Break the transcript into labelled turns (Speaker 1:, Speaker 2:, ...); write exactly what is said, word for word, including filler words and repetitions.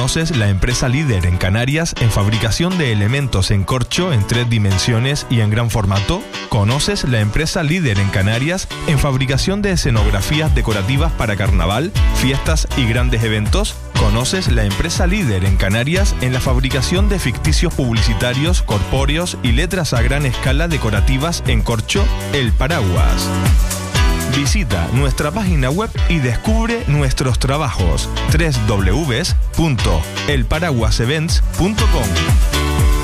Speaker 1: ¿Conoces la empresa líder en Canarias en fabricación de elementos en corcho en tres dimensiones y en gran formato? ¿Conoces la empresa líder en Canarias en fabricación de escenografías decorativas para carnaval, fiestas y grandes eventos? ¿Conoces la empresa líder en Canarias en la fabricación de ficticios publicitarios, corpóreos y letras a gran escala decorativas en corcho? El Paraguas. Visita nuestra página web y descubre nuestros trabajos. doble u doble u doble u punto el paraguas events punto com.